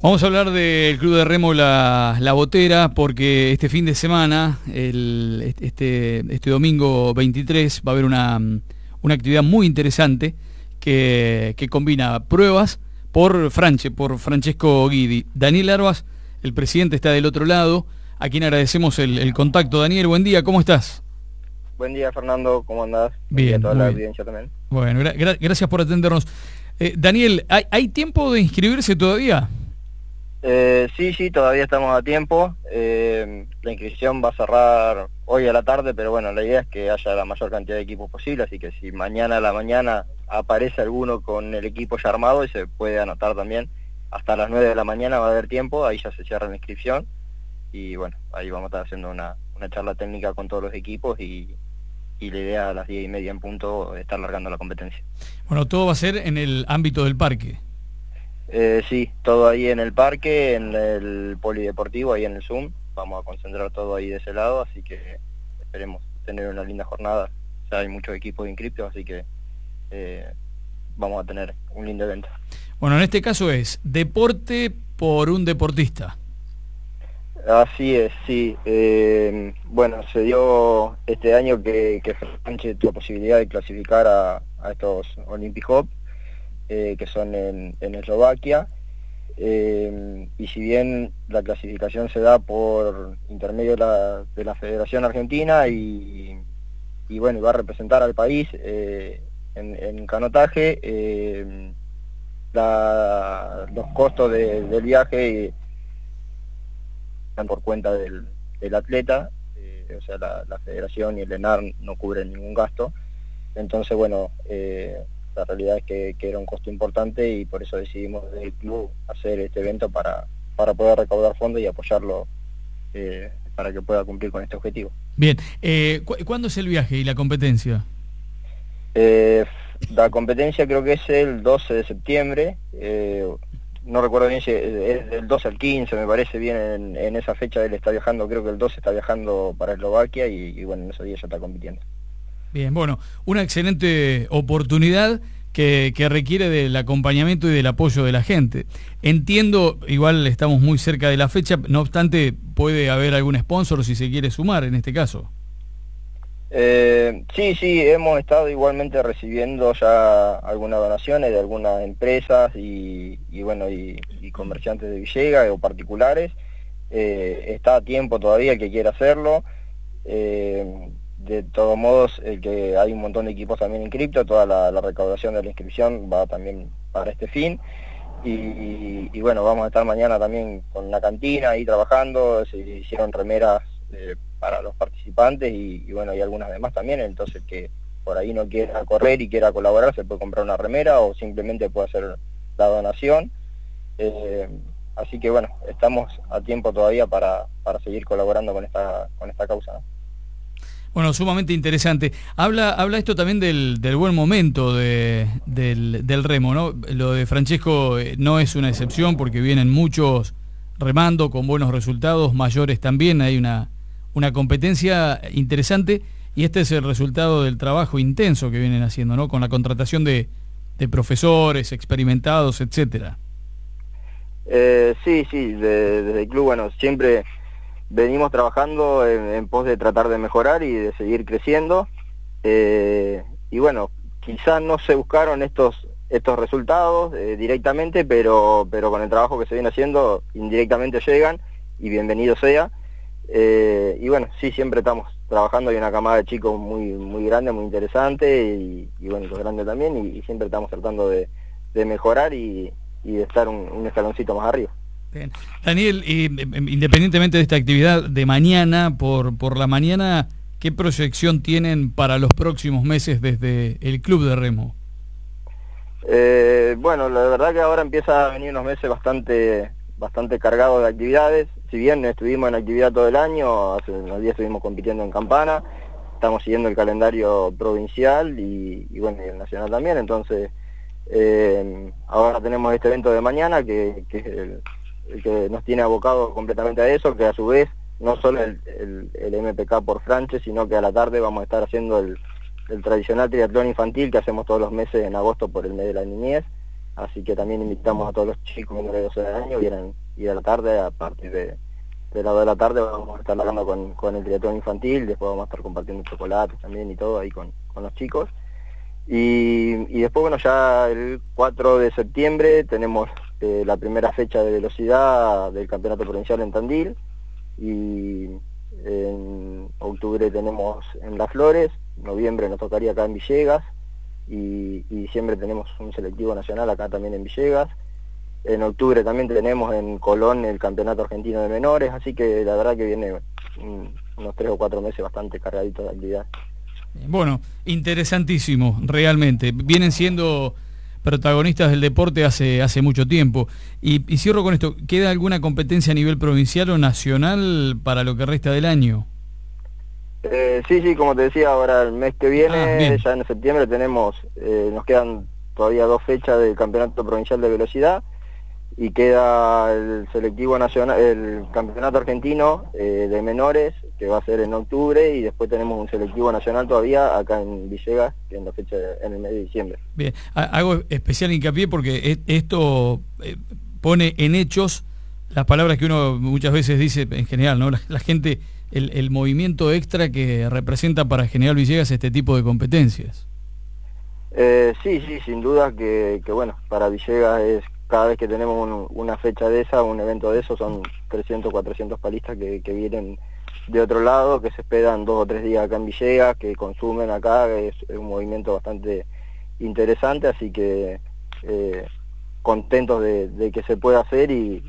Vamos a hablar del Club de Remo La Botera, porque este fin de semana, este domingo 23, va a haber una actividad muy interesante que combina pruebas por Francesco Guidi. Daniel Arbas, el presidente, está del otro lado, a quien agradecemos el contacto. Daniel, buen día, ¿cómo estás? Buen día, Fernando, ¿cómo andás? Bien, y a toda muy la bien. audiencia también. Bueno, gracias por atendernos. Daniel, ¿hay tiempo de inscribirse todavía? Sí, todavía estamos a tiempo. La inscripción va a cerrar hoy a la tarde, pero bueno, la idea es que haya la mayor cantidad de equipos posible, así que si mañana a la mañana aparece alguno con el equipo ya armado, y se puede anotar también, hasta las 9 de la mañana va a haber tiempo, ahí ya se cierra la inscripción, y bueno, ahí vamos a estar haciendo una charla técnica con todos los equipos, y la idea a las 10:30 en punto estar largando la competencia. Bueno, todo va a ser en el ámbito del parque. Sí, todo ahí en el parque, en el polideportivo, ahí en el Zoom. Vamos a concentrar todo ahí de ese lado, así que esperemos tener una linda jornada. Ya hay muchos equipos inscriptos, así que vamos a tener un lindo evento. Bueno, en este caso es deporte por un deportista. Así es, sí. Bueno, se dio este año que Francia tuvo posibilidad de clasificar a estos Olympic Hop, que son en Eslovaquia, y si bien la clasificación se da por intermedio de la Federación Argentina y bueno, va a representar al país en canotaje, los costos del viaje están por cuenta del atleta, o sea, la Federación y el ENAR no cubren ningún gasto. Entonces, bueno, la realidad es que era un costo importante, y por eso decidimos desde el club hacer este evento para poder recaudar fondos y apoyarlo para que pueda cumplir con este objetivo. Bien, ¿cuándo es el viaje y la competencia? La competencia creo que es el 12 de septiembre, no recuerdo bien si es del 12 al 15, me parece bien, en esa fecha él está viajando, creo que el 12 está viajando para Eslovaquia, y bueno, en esos días ya está compitiendo. Bien, bueno, una excelente oportunidad que requiere del acompañamiento y del apoyo de la gente. Entiendo, igual estamos muy cerca de la fecha, no obstante, puede haber algún sponsor si se quiere sumar en este caso. Sí, hemos estado igualmente recibiendo ya algunas donaciones de algunas empresas y comerciantes de Villegas o particulares. Está a tiempo todavía el que quiera hacerlo. De todos modos, que hay un montón de equipos también inscriptos, toda la recaudación de la inscripción va también para este fin. Y bueno, vamos a estar mañana también con la cantina ahí trabajando, se hicieron remeras para los participantes y bueno, hay algunas demás también, entonces que por ahí no quiera correr y quiera colaborar, se puede comprar una remera o simplemente puede hacer la donación. Así que bueno, estamos a tiempo todavía para seguir colaborando con esta causa, ¿no? Bueno, sumamente interesante. Habla esto también del buen momento del remo, ¿no? Lo de Francesco no es una excepción, porque vienen muchos remando con buenos resultados, mayores también, hay una competencia interesante, y este es el resultado del trabajo intenso que vienen haciendo, ¿no? Con la contratación de profesores experimentados, etcétera. Sí, desde el club, bueno, siempre venimos trabajando en pos de tratar de mejorar y de seguir creciendo, y bueno, quizás no se buscaron estos resultados directamente, pero con el trabajo que se viene haciendo indirectamente llegan, y bienvenido sea. Y bueno, sí, siempre estamos trabajando, hay una camada de chicos muy grande, muy interesante, y bueno, los grandes también, y siempre estamos tratando de mejorar y de estar un escaloncito más arriba. Bien. Daniel, independientemente de esta actividad de mañana, por la mañana, ¿qué proyección tienen para los próximos meses desde el Club de Remo? Bueno, la verdad que ahora empieza a venir unos meses bastante cargados de actividades. Si bien estuvimos en actividad todo el año, hace unos días estuvimos compitiendo en Campana, estamos siguiendo el calendario provincial y bueno, y el nacional también, entonces ahora tenemos este evento de mañana que es el que nos tiene abocado completamente a eso, que a su vez no solo el MPK por Franche, sino que a la tarde vamos a estar haciendo el tradicional triatlón infantil que hacemos todos los meses en agosto por el mes de la niñez, así que también invitamos a todos los chicos menores de 12 años y a la tarde, a partir de las 2 de la tarde vamos a estar hablando con el triatlón infantil, después vamos a estar compartiendo chocolates también y todo ahí con los chicos. Y después, bueno, ya el 4 de septiembre tenemos la primera fecha de velocidad del campeonato provincial en Tandil, y en octubre tenemos en Las Flores, noviembre nos tocaría acá en Villegas, y diciembre tenemos un selectivo nacional acá también en Villegas. En octubre también tenemos en Colón el campeonato argentino de menores, así que la verdad que viene unos 3 o 4 meses bastante cargaditos de actividad. Bueno, interesantísimo, realmente. Vienen siendo protagonistas del deporte hace mucho tiempo. Y cierro con esto, ¿queda alguna competencia a nivel provincial o nacional para lo que resta del año? Sí, como te decía, ahora el mes que viene, ya en septiembre tenemos, nos quedan todavía 2 fechas del campeonato provincial de velocidad, y queda el selectivo nacional, el campeonato argentino de menores, que va a ser en octubre, y después tenemos un selectivo nacional todavía acá en Villegas, que en la fecha en el mes de diciembre. Bien, hago especial hincapié porque esto pone en hechos las palabras que uno muchas veces dice en general, ¿no? La gente, el movimiento extra que representa para General Villegas este tipo de competencias. Sí, sin duda que bueno, para Villegas es, cada vez que tenemos una fecha de esa, un evento de eso, son 300, 400 palistas que vienen de otro lado, que se hospedan 2 o 3 días acá en Villegas, que consumen acá, es un movimiento bastante interesante, así que contentos de que se pueda hacer y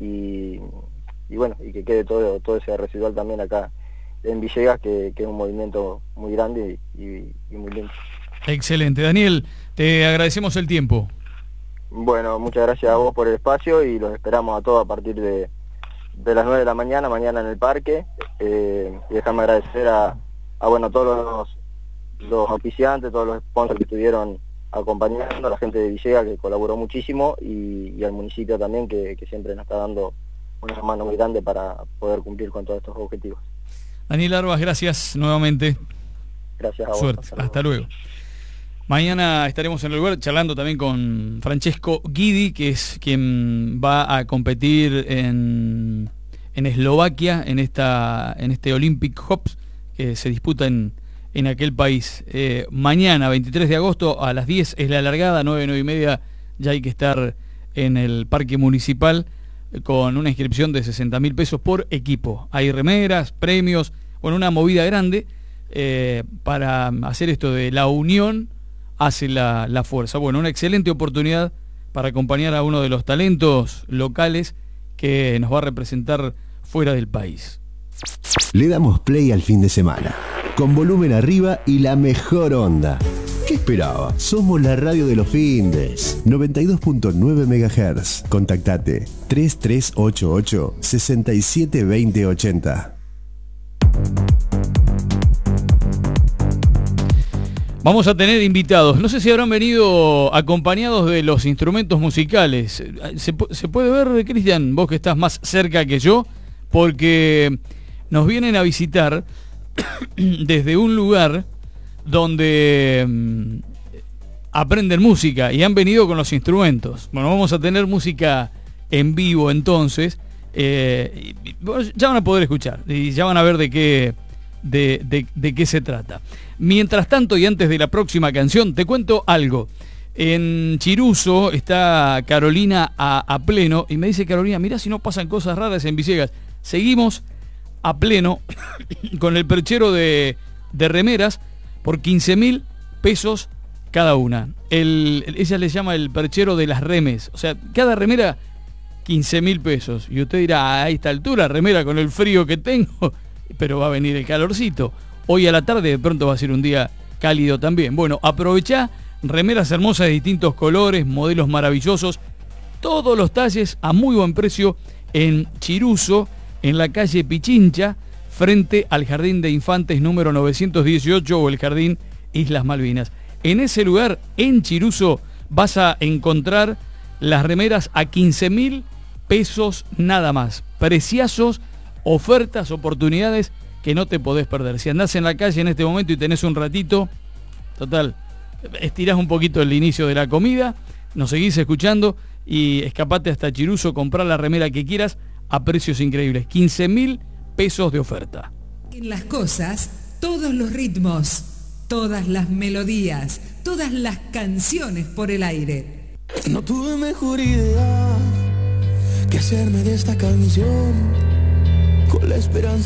bueno, y que quede todo ese residual también acá en Villegas, que es un movimiento muy grande y muy lindo. Excelente. Daniel, te agradecemos el tiempo. Bueno, muchas gracias a vos por el espacio, y los esperamos a todos a partir de las 9 de la mañana en el parque. Y déjame agradecer a todos los auspiciantes, todos los sponsors que estuvieron acompañando, a la gente de Villegas que colaboró muchísimo, y al municipio también que siempre nos está dando una mano muy grande para poder cumplir con todos estos objetivos. Daniel Arbas, gracias nuevamente. Gracias a vos. Suerte. Hasta luego. Mañana estaremos en el lugar charlando también con Francesco Guidi, que es quien va a competir en Eslovaquia, en este Olympic Hops que se disputa en aquel país. Mañana, 23 de agosto, a las 10 es la largada, 9 y media ya hay que estar en el parque municipal con una inscripción de 60.000 pesos por equipo. Hay remeras, premios, bueno, una movida grande para hacer esto de la unión hace la fuerza. Bueno, una excelente oportunidad para acompañar a uno de los talentos locales que nos va a representar fuera del país. Le damos play al fin de semana, con volumen arriba y la mejor onda. ¿Qué esperaba? Somos la radio de los findes. 92.9 MHz. Contactate 3388 672080. Vamos a tener invitados. No sé si habrán venido acompañados de los instrumentos musicales. Se puede ver, Cristian, vos que estás más cerca que yo, porque nos vienen a visitar desde un lugar donde aprenden música y han venido con los instrumentos. Bueno, vamos a tener música en vivo entonces. Ya van a poder escuchar y ya van a ver de qué se trata. Mientras tanto, y antes de la próxima canción, te cuento algo. En Chiruso está Carolina a pleno, y me dice Carolina, mirá si no pasan cosas raras en Villegas. Seguimos a pleno con el perchero de remeras por 15.000 pesos cada una. Ella le llama el perchero de las remes, o sea, cada remera 15.000 pesos. Y usted dirá, a esta altura, remera con el frío que tengo, pero va a venir el calorcito. Hoy a la tarde de pronto va a ser un día cálido también. Bueno, aprovechá, remeras hermosas de distintos colores, modelos maravillosos, todos los talles a muy buen precio en Chiruso, en la calle Pichincha, frente al Jardín de Infantes número 918 o el Jardín Islas Malvinas. En ese lugar, en Chiruso, vas a encontrar las remeras a 15.000 pesos nada más. Preciazos, ofertas, oportunidades que no te podés perder. Si andás en la calle en este momento y tenés un ratito, total, estirás un poquito el inicio de la comida, nos seguís escuchando y escapate hasta Chiruso, comprá la remera que quieras a precios increíbles. 15.000 pesos de oferta. En las cosas, todos los ritmos, todas las melodías, todas las canciones por el aire. No tuve mejor idea que hacerme de esta canción con la esperanza